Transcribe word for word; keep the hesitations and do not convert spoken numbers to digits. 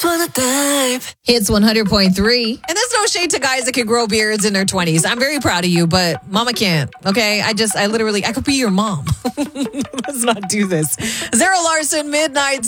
wanna dive. Hits one hundred point three. And there's no shade to guys that can grow beards in their twenties. I'm very proud of you, but mama can't. Okay? I just, I literally, I could be your mom. Let's not do this. Zara Larson, Midnight